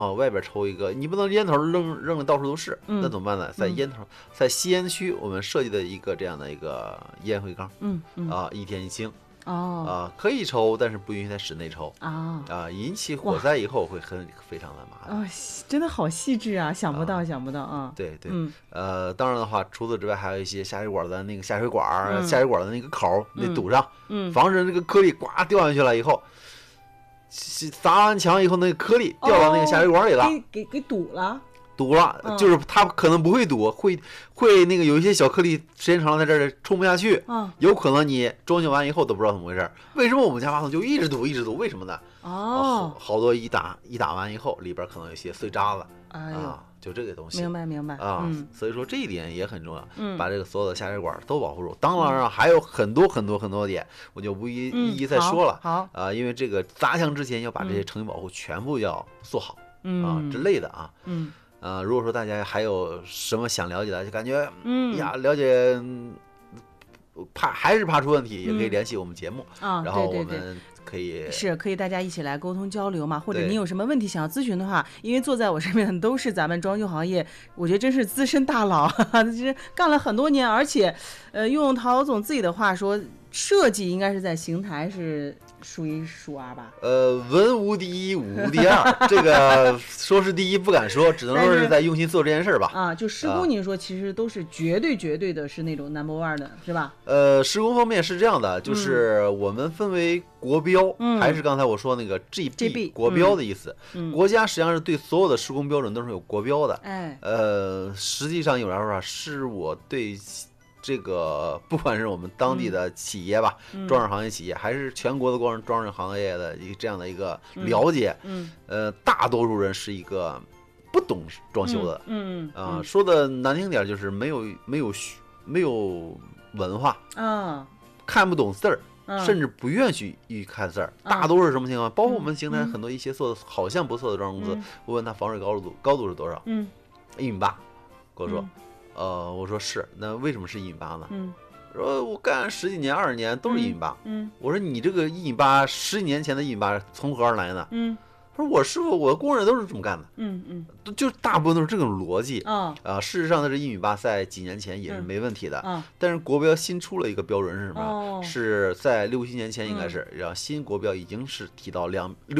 外边抽一个，你不能烟头扔的到处都是，那怎么办呢？在吸烟区，我们设计的一个这样的一个烟灰缸，一天一清。可以抽，但是不允许在室内抽引起火灾以后会非常的麻烦真的好细致啊，想不到啊。 对对，当然的话，除此之外还有一些下水管的那个下水管的那个口得堵上，防止那个颗粒呱掉下去了以后，砸完墙以后那个颗粒掉到那个下水管里了， 给堵了。 就是它可能不会堵，会那个有一些小颗粒时间长了在这儿冲不下去，有可能你装修完以后都不知道怎么回事。为什么我们家马桶就一直堵？为什么呢？好多一打完以后里边可能有些碎渣子，就这个东西。 明白所以说这一点也很重要，把这个所有的下水管都保护住。当然还有很多点，我就不一一再说了。 好因为这个砸墙之前要把这些成因保护全部要做好之类的如果说大家还有什么想了解的，就感觉了解还是怕出问题，也可以联系我们节目然后我们可以大家一起来沟通交流嘛，或者你有什么问题想要咨询的话，因为坐在我身边的都是咱们装修行业，我觉得真是资深大佬，其实干了很多年，而且用陶总自己的话说，设计应该是在邢台是数一数二吧？ 文无第一，武无第二。这个说是第一不敢说，只能说是在用心做这件事吧。 就施工，你说其实都是绝对的是那种 number one 的，是吧？ 施工方面是这样的，就是我们分为国标，还是刚才我说那个 GB 国标的意思。国家实际上是对所有的施工标准都是有国标的。实际上有来说是我对这个不管是我们当地的企业吧，装饰行业企业，还是全国的装饰行业的这样的一个了解，大多数人是一个不懂装修的，说的难听点就是没有文化，看不懂字儿。甚至不愿意看字儿，大多是什么情况？包括我们邢台很多一些做的好像不错的装饰公司，我问他防水高度是多少？1.8米，跟我说。我说是，那为什么是1.8米呢？说我干10几年、20年都是1.8米。我说你这个1.8米，10几年前的1.8米从何而来呢？他说我师傅、我的工人都是这么干的。就大部分都是这种逻辑事实上，它这1.8米在几年前也是没问题的。但是国标新出了一个标准是什么？是在6、7年前应该是，然后新国标已经是提到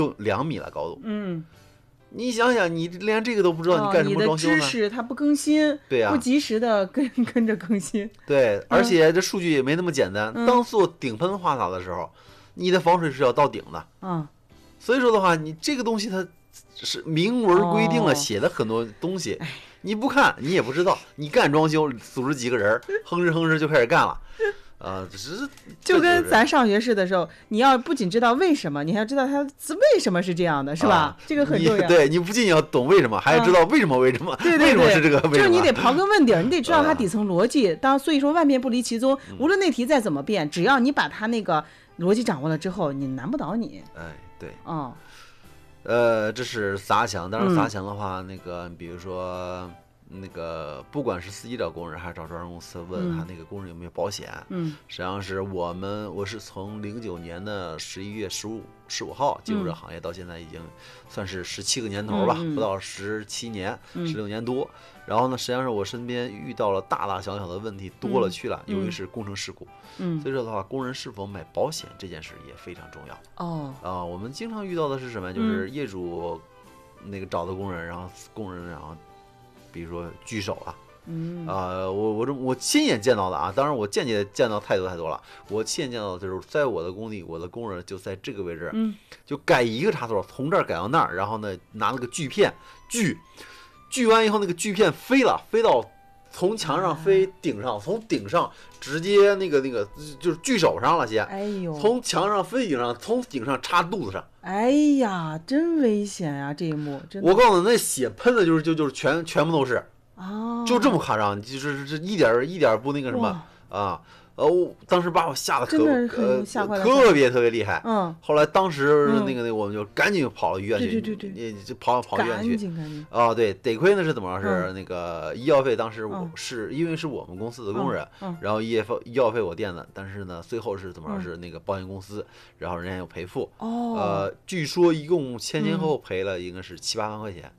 2米了高度。你想想，你连这个都不知道，你干什么装修呢？ 你的知识它不更新， 对不及时的跟着更新。 对，而且这数据也没那么简单。当做顶喷花洒的时候，你的防水是要到顶的。所以说的话，你这个东西它是明文规定了，写的很多东西，你不看你也不知道。你干装修，组织几个人，哼哧就开始干了。只是就跟咱上学时的时候，你要不仅知道为什么，你还要知道它为什么是这样的，是吧？这个很重要。 对，你不仅要懂为什么，还要知道为什么。对，为什么是这个？为什么？ 就是你得刨根问底儿，你得知道它底层逻辑。所以说万变不离其宗，无论那题再怎么变，只要你把它那个逻辑掌握了之后，你难不倒你。 对。这是砸墙。当然砸墙的话，那个比如说。那个不管是司机找工人还是找装饰公司，问他那个工人有没有保险。实际上是我是从09年的11月15号进入这行业，到现在已经算是17个年头吧，不到17年，16年多。然后呢，实际上是我身边遇到了大大小小的问题多了去了，由于是工程事故。所以说的话，工人是否买保险这件事也非常重要。我们经常遇到的是什么？就是业主那个找的工人，然后比如说聚首了，我亲眼见到的当然我间接见到太多了。我亲眼见到的就是在我的工地，我的工人就在这个位置，就改一个插座，从这儿改到那儿，然后呢拿了个锯片锯完以后，那个锯片飞到从墙上飞顶上，从顶上直接那个就是锯手上了先，从墙上飞顶上，从顶上插肚子上。 哎呀，真危险呀！这一幕真的， 我告诉你，那血喷的就是全部都是就这么夸张，就是这一点不那个什么当时把我吓得特别厉害。后来当时那个我们就赶紧跑到医院去，就跑医院去。对，得亏呢是怎么着？是那个医药费，当时是因为是我们公司的工人，然后医药费我垫的，但是呢最后是怎么着？是那个保险公司，然后人家有赔付。据说一共前后赔了应该是7、8万块钱。